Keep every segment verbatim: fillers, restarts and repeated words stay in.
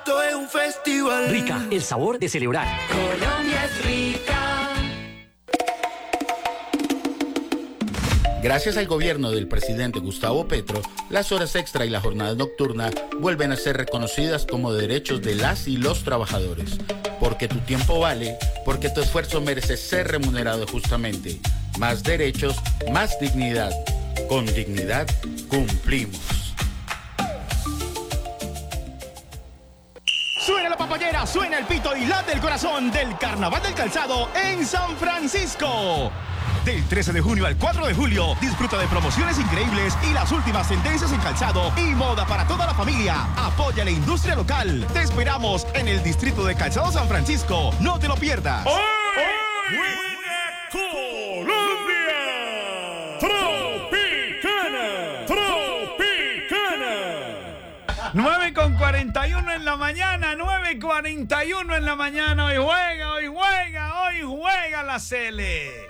esto es un festival. Rica, el sabor de celebrar. Colombia es rica. Gracias al gobierno del presidente Gustavo Petro, las horas extra y la jornada nocturna vuelven a ser reconocidas como derechos de las y los trabajadores. Porque tu tiempo vale, porque tu esfuerzo merece ser remunerado justamente. Más derechos, más dignidad. Con dignidad, cumplimos. Suena la papayera, suena el pito y late el corazón del Carnaval del Calzado en San Francisco. Del trece de junio al cuatro de julio, disfruta de promociones increíbles y las últimas tendencias en calzado y moda para toda la familia. Apoya la industria local. Te esperamos en el Distrito de Calzado San Francisco. No te lo pierdas. ¡Hoy juega Colombia! ¡Tropicana! ¡Tropicana! nueve con cuarenta y uno en la mañana, nueve cuarenta y uno en la mañana. Hoy juega, hoy juega, hoy juega la Cele.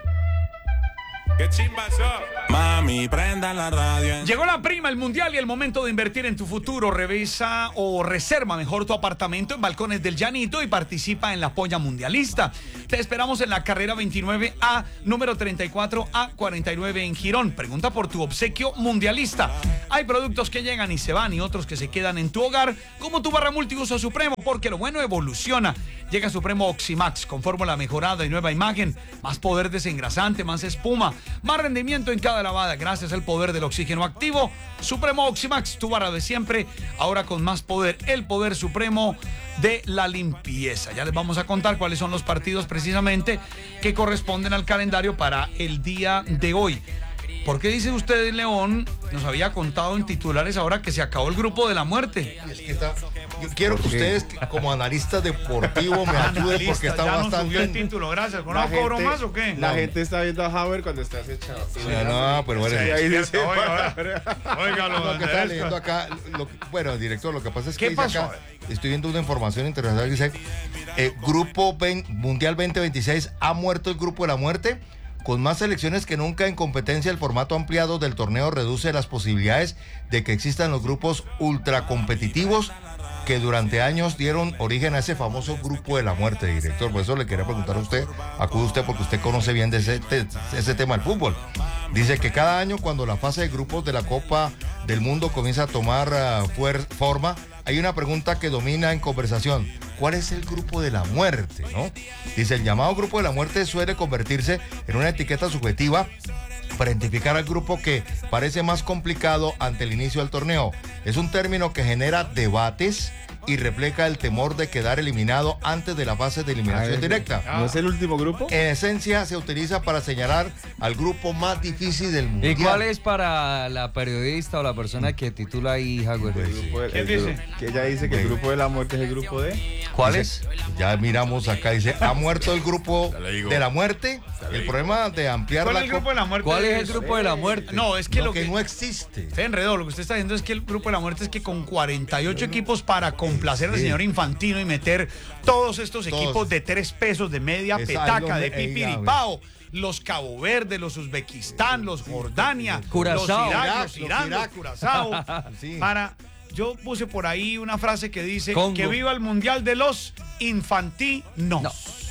¡Qué chimbazo! Mami, prenda la radio. Llegó la prima, el mundial y el momento de invertir en tu futuro. Revisa o reserva mejor tu apartamento en Balcones del Llanito y participa en la polla mundialista. Te esperamos en la carrera veintinueve A, número treinta y cuatro A cuarenta y nueve en Girón. Pregunta por tu obsequio mundialista. Hay productos que llegan y se van y otros que se quedan en tu hogar, como tu barra multiuso Supremo, porque lo bueno evoluciona. Llega Supremo Oximax con fórmula mejorada y nueva imagen, más poder desengrasante, más espuma, más rendimiento en cada lavada gracias al poder del oxígeno activo. Supremo Oximax, tu barra de siempre, ahora con más poder, el poder supremo de la limpieza. Ya les vamos a contar cuáles son los partidos precisamente que corresponden al calendario para el día de hoy. ¿Por qué dice usted, León? Nos había contado en titulares ahora que se acabó el grupo de la muerte. Es que está, yo quiero que ustedes, como analistas deportivos, me ayuden porque está ya bastante. Nos subió el título, gracias. ¿No cobro más o qué? La No. gente está viendo a Hauer cuando está acechado. Sí, no, pero bueno. Sí, ahí dice, Oiga, oiga, lo que está leyendo acá, lo, bueno, director, lo que pasa es que ¿Qué dice pasó? acá, estoy viendo una información internacional que dice, eh, Grupo veinte, Mundial veinte veintiséis, ha muerto el grupo de la muerte. Con más selecciones que nunca en competencia, el formato ampliado del torneo reduce las posibilidades de que existan los grupos ultracompetitivos que durante años dieron origen a ese famoso grupo de la muerte, director. Por eso le quería preguntar a usted, acude usted porque usted conoce bien de ese, de ese tema del fútbol. Dice que cada año cuando la fase de grupos de la Copa del Mundo comienza a tomar uh, fuer- forma, hay una pregunta que domina en conversación. ¿Cuál es el grupo de la muerte, no? Dice, el llamado grupo de la muerte suele convertirse en una etiqueta subjetiva para identificar al grupo que parece más complicado ante el inicio del torneo. Es un término que genera debates y refleja el temor de quedar eliminado antes de la fase de eliminación Ay, directa. ¿no es el último grupo? En esencia, se utiliza para señalar al grupo más difícil del mundial. ¿Y cuál es para la periodista o la persona que titula ahí, Hagüey? El grupo de- ¿Qué el dice? grupo- Que ella dice que el grupo de la muerte es el grupo de... ¿Cuál Dice- es? Ya miramos acá, dice, ha muerto el grupo de la muerte. El problema de ampliar ¿Cuál la es el grupo de la muerte? ¿Cuál es el grupo de la muerte? No, es que No, lo que que no existe. Usted enredó, lo que usted está diciendo es que el grupo de la muerte es que con cuarenta y ocho equipos para complacer al Sí. señor Infantino y meter todos estos Todos. equipos de tres pesos, de media Esa- petaca, ahí de lo- ahí, pipiripao, los Cabo Verde, los Uzbekistán, los Jordania, Curazao. los Irak, Irak, los Irán, los los Irak. Curazao, Sí. para... Yo puse por ahí una frase que dice Congo. que viva el Mundial de los Infantinos. No.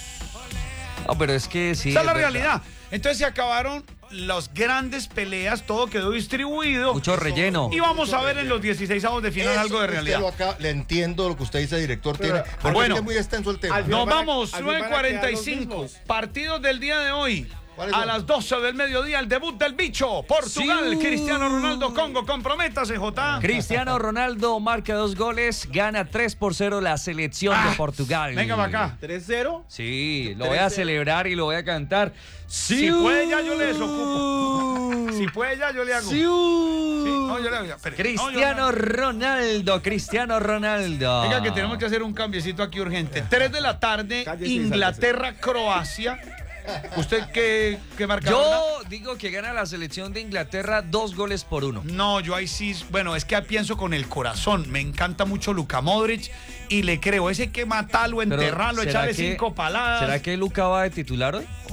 No, pero es que sí. Esa es la verdad. realidad. Entonces se acabaron las grandes peleas, todo quedó distribuido. Mucho relleno. Y vamos a ver en los dieciseisavos de final Eso algo de que usted realidad. lo acá, le entiendo lo que usted dice, director. Pero, tiene, porque bueno, es que es muy extenso el tema. al final Nos van a- vamos, al final nueve van a cuarenta y quedar los cinco. mismos. Partidos del día de hoy. ¿Cuáles A son? las doce del mediodía, el debut del bicho. Portugal, Sí. Cristiano Ronaldo, Congo. Comprométase, J. Cristiano Ronaldo marca dos goles, gana tres por cero la selección Ah, de Portugal. Venga para acá. ¿tres cero? Sí, lo voy a celebrar y lo voy a cantar. Si puede, ya yo le desocupo. Si puede, ya yo le hago. Sí. Sí, no, yo le hago. Espere. Cristiano No, yo le hago. Ronaldo, Cristiano Ronaldo. Venga, que tenemos que hacer un cambiecito aquí urgente. tres de la tarde, Cállese y Inglaterra, Croacia. ¿Usted qué, qué marca? Yo digo que gana la selección de Inglaterra dos goles por uno. No, yo ahí sí, bueno, es que pienso con el corazón. Me encanta mucho Luka Modric y le creo. Ese que matarlo, Pero, enterrarlo, ¿será echarle que- cinco paladas. ¿Será que Luca va de titular hoy?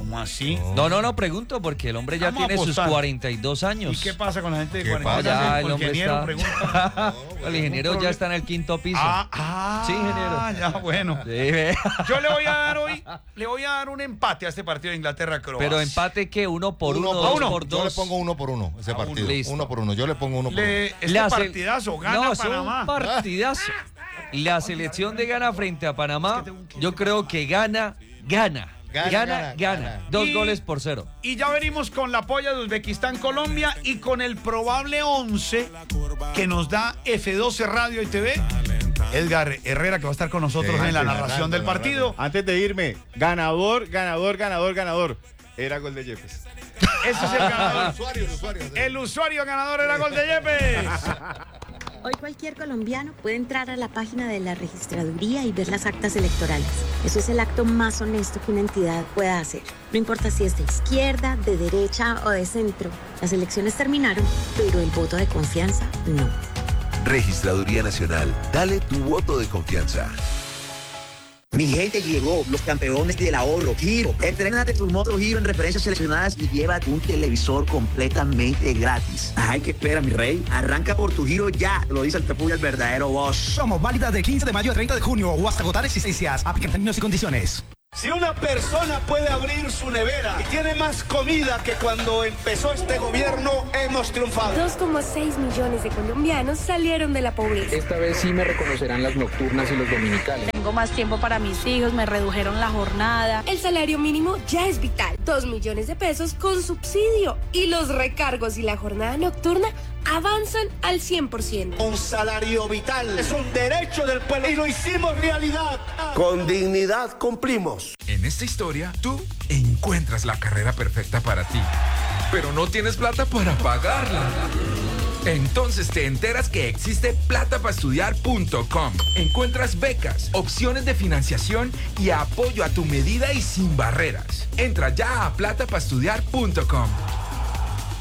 ¿Cómo así? No, no, no, pregunto porque el hombre ya Vamos a tiene sus apostar. cuarenta y dos años. ¿Y qué pasa con la gente de ¿Qué cuarenta pasa? Ya, años? el hombre ingeniero está... pregunta. el ingeniero ya está en el quinto piso. Ah, ah, Sí, ingeniero. ya, bueno. Sí, ve. Yo le voy a dar hoy, le voy a dar un empate a este partido de Inglaterra-Croacia. Pero empate que uno por uno, Uno dos por uno. por Yo le dos. pongo uno por uno ese A uno. partido. Listo. Uno por uno. Yo le pongo uno por uno. Le, este Le hace- partidazo gana no, es Panamá. un partidazo. La selección de Ghana frente a Panamá, yo creo que gana, gana. Gana, Gana, gana, gana. gana. Dos Y- goles por cero. Y ya venimos con la polla de Uzbekistán-Colombia y con el probable once que nos da F doce Radio y T V. Edgar Herrera, que va a estar con nosotros Sí, en la sí, narración narrando, del partido. Antes de irme, ganador, ganador, ganador, ganador. Era gol de Yepes. Ese es el ganador. Usuario, el usuario. El usuario ganador era gol de Yepes. Hoy cualquier colombiano puede entrar a la página de la registraduría y ver las actas electorales. Eso es el acto más honesto que una entidad pueda hacer. No importa si es de izquierda, de derecha o de centro. Las elecciones terminaron, pero el voto de confianza no. Registraduría Nacional. Dale tu voto de confianza. Mi gente, llegó los campeones del ahorro, Giro. Entrénate tu moto Giro en referencias seleccionadas y llévate un televisor completamente gratis. Ay, ¿qué espera, mi rey? Arranca por tu Giro ya, te lo dice el Pepuya, el verdadero boss. Somos válidas del quince de mayo al treinta de junio o hasta agotar existencias. Aplican términos y condiciones. Si una persona puede abrir su nevera y tiene más comida que cuando empezó este gobierno, hemos triunfado. dos coma seis millones de colombianos salieron de la pobreza. Esta vez sí me reconocerán las nocturnas y los dominicales. Tengo más tiempo para mis hijos, me redujeron la jornada. El salario mínimo ya es vital. dos millones de pesos con subsidio. Y los recargos y la jornada nocturna avanzan al cien por ciento. Un salario vital es un derecho del pueblo y lo hicimos realidad. Con dignidad cumplimos. En esta historia, tú encuentras la carrera perfecta para ti, pero no tienes plata para pagarla. Entonces te enteras que existe plata para estudiar punto com. Encuentras becas, opciones de financiación y apoyo a tu medida y sin barreras. Entra ya a plata para estudiar punto com.